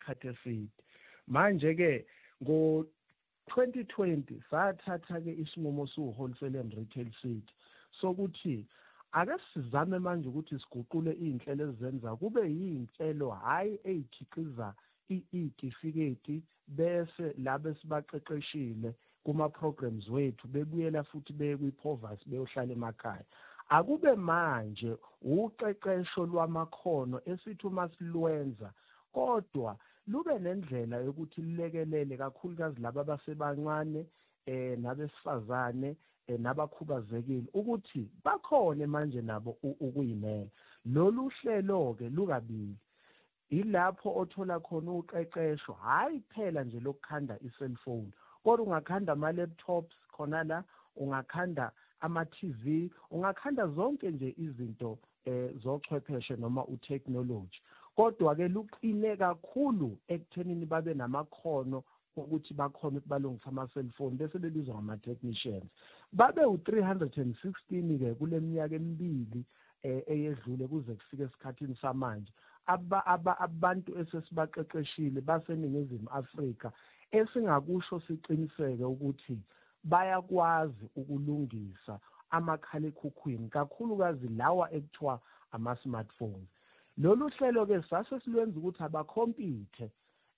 isikhathi eside. Manje ke ngo 2020 sathatha ke isinqumo Wholesale and Retail City sokuthi ake sizame manje ukuthi siguqule izinhlelo ezenza kube yinhlelo hayi ezikhiqiza iitifiketi bese labe sibaqeqeshile kuma programs wethu bebuyela futhi beye kwipoverty beyohlala emakhaya. Akube manje uqeqesho lwamakhono esithi uma silwenza kodwa lube nendlela yokuthi lilekelele kakhulukazi laba abasebancane nabesifazane nabakhubazekile ukuthi bakhone manje nabo ukuyimela. Lolu hlelo ke lukabili ilapho othola khona uqeqesho hayi phela nje lokukhanda iselfone kodwa ungakhanda ama laptops khona la, ungakhanda ama-TV, ungakhanda zonke nje izinto zochwepheshe noma utechnology. Kodwa ke luqine kakhulu ekuthenini babe namakhono ukuthi bakhona ukubalungisa ama-cellphone bese bebizwa ngama-technicians. Babe u-316 ke kule minyaka emibili eyedlule kuze kufike esikhathini samanje. Abantu esesibaqeqeshile baseNingizimu Afrika esingakusho siqiniseke ukuthi bayakwazi ukulungisa amakhalekhukhwini kakhulukazi lawa ekuthiwa ama-smartphones. Lolu hlelo ke sase silwenza ukuthi abakhompyuthe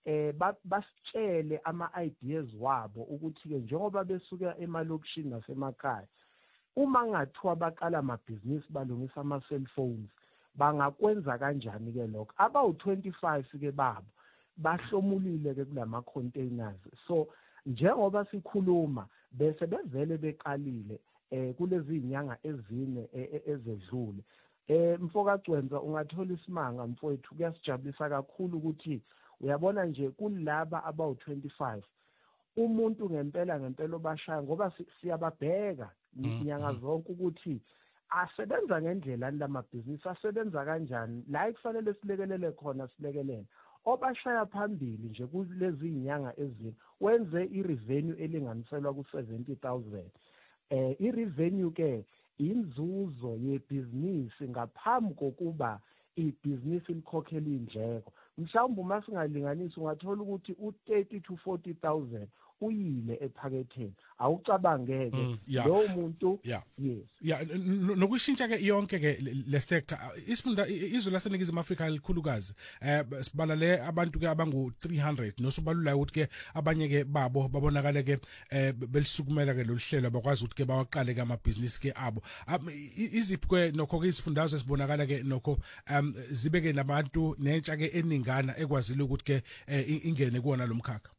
basitshele ama-ideas wabo ukuthi ke njengoba besuka emalokishini nasemakhaya uma ngathiwa baqala amabhizinisi balungisa ama-cellphones bangakwenza kanjani ke lokho. Abawu-25 ke babo bahlomulile ke kulama containers. So njengoba sikhuluma bese bevele beqalile kulezi inyanga ezine ezedlule. Mfokagcwenza ungathola isimanga mfowethu, kuyasijabulisa kakhulu ukuthi uyabona nje kulaba abawu-25 umuntu ngempela obashaya ngoba siyababheka inyanga zonke ukuthi asebenza ngendlela lamabhizinisi asebenza kanjani la kufanele silekelele khona silekelele. Obashaya phambili nje kulezi inyanga ezini wenze i-revenue elinganiselwa ku-70,000. I-revenue ke inzuzo yebhizinisi ngaphambi kokuba ibhizinisi likhokhela indleko. Mhlawumbe uma singalinganisa ungathola ukuthi u-30 to 40,000 uyile ephaketheni. Awucabangeke lo muntu yes. Nokushintsha ke yonke ke le sector isifunda izwe laseNingizimu Afrika likhulukazi sibala le abantu ke abangu 300 nosubalulayo ukuthi ke abanye ke babo babonakala ke belisukumela ke loluhlelo bakwazi ukuthi ke bawaqale ke amabhizinisi ke abo. Iziphi ke nokho ke isifundazwe sibonakala ke nokho zibeke nabantu nentsha ke eningana ekwazile ukuthi ke ingene kuona lomkhakha.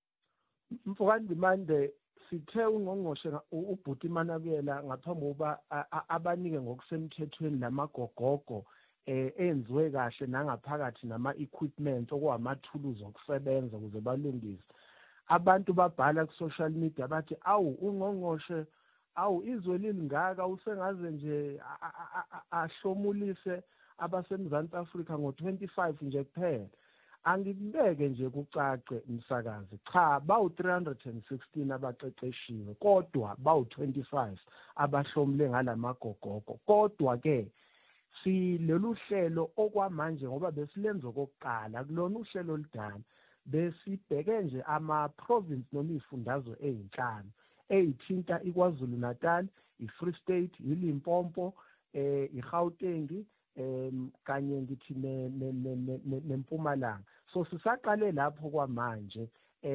Mfokandimande sithe ungqongqoshe ubhuti Manabuyela ngaphambi kokuba abanike ngokusemthethweni lamagogogo enziwe kahle nangaphakathi nama-equipment okwamathuluzi okusebenza ukuze balungise. Abantu babhala ku-social media bathi ungqongqoshe izwe lilingaka usengaze nje ahlomulise abaseMzantsi Afrika ngo-25 nje kuphela. Angikubeke nje kucace umsakazi cha bawu-316 abaqeqeshiwe kodwa bawu-25 abahlomule ngalamagogogo. Kodwa ke silolu hlelo okwamanje ngoba besilenza okokuqala kulona uhlelo oludala besibheke nje ama-province noma izifundazwe ey'nhlanu ey'thinta iKwaZulu Natal, iFree State, iLimpopo, iGauteng kanye ngithi neMpumalanga. So sisaqale lapho kwamanje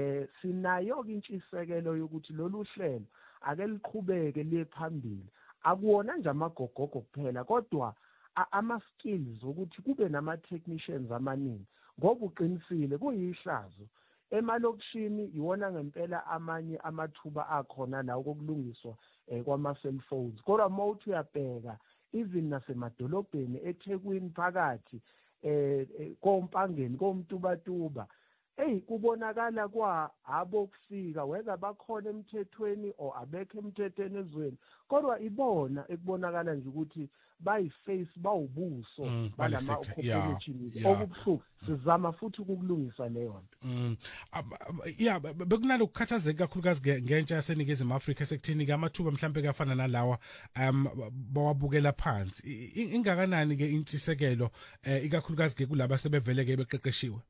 sinayo intshisekelo yokuthi lolu hlelo ake liqhubeke liye phambili. Akuwona nje amagogogo kuphela kodwa ama-skills ukuthi kube nama-technicians amaningi ngoba uqinisile kuyihlazo emalokishini iwona ngempela amanye amathuba akhona la okulungiswa kwama-cellphones kodwa uma uthi uyabheka even nasemadolobheni eThekwini phakathi kompangeni komtubatuba kubonakala kwa abokufika whether bakhona emthethweni or abekho emthethweni ezweni kodwa ibona ekubonakala nje ukuthi bayiface bawubuso balama opportunity okubuhlungu sizama futhi ukukulungisa leyo nto. Bekunalo ukukhathazeka kakhulukazi ngentsha yaseNingizimu Afrika sekuthini ke amathuba mhlambe kafana nalawa bawabukela phansi ingakanani ke intshisekelo ikakhulukazi ke kulabo sebevele ke beqeqeshiwe.